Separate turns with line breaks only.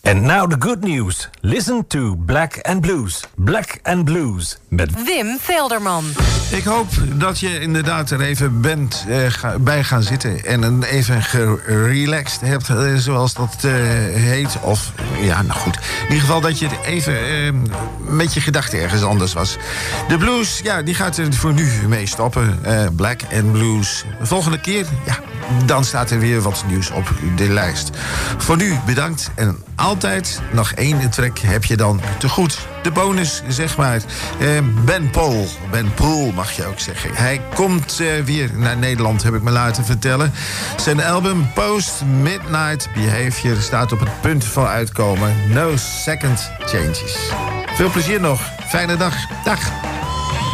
And now the good news. Listen to Black and Blues. Black and Blues met
Wim Velderman.
Ik hoop dat je inderdaad er even bent bij gaan zitten en even gerelaxed hebt, zoals dat heet. Of, ja, nou goed. In ieder geval dat je even met je gedachten ergens anders was. De blues, ja, die gaat er voor nu mee stoppen. Black and Blues. Volgende keer, ja, dan staat er weer wat nieuws op de lijst. Voor nu bedankt en altijd nog 1 track heb je dan te goed. De bonus, zeg maar. Ben Poel mag je ook zeggen. Hij komt weer naar Nederland, heb ik me laten vertellen. Zijn album Post Midnight Behavior staat op het punt van uitkomen. No Second Changes. Veel plezier nog. Fijne dag. Dag.